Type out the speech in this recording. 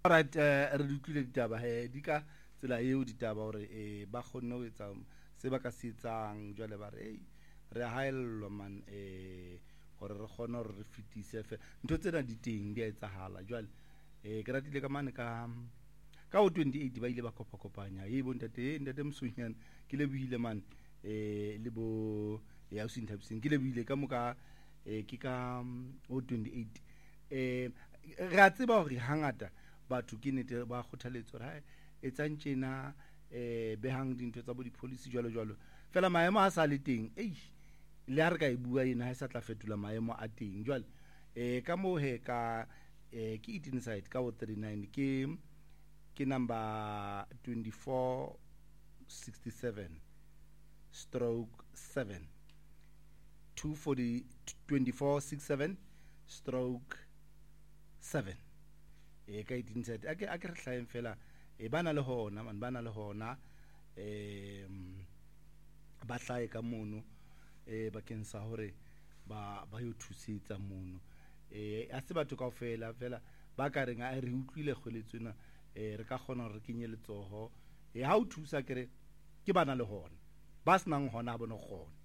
Alright, re utlwile ditaba di ka tsela eo ditaba hore ba kgonne ho etsa se ba ka se etsang jwale ba re re haellwa man hore re kgone hore re fetise ntho tsena di teng di a etsahala jwale ke ratile ka mane ka o 28 ba ile ba kopanya bo ntate Mosonyane ke lebohile man le bo ya Usini Thabiseng ke lebohile ka moka ke ka o 28 re a tseba hore hangata batho ke nete ba kgothaletso re etsang tjena behang dintho tsa bo di-policy jwalo fela maemo a sa le teng le ha re ka e bua ena ha e sa tla fetola maemo a teng jwale ka moo ka ke inside ka o 39 ke number 2467 stroke 7 2467 stroke 7 ka inside a ke re hlaeng fela bana le hona ba hlae ka mono bakeng sa hore ba yo thusetsa mono a se batho kaofela fela ba ka reng a re utlwile kgweletsena re ka kgona hore re kenye letsoho ha o thusa ke bana le hona ba senang hona ha bona kgona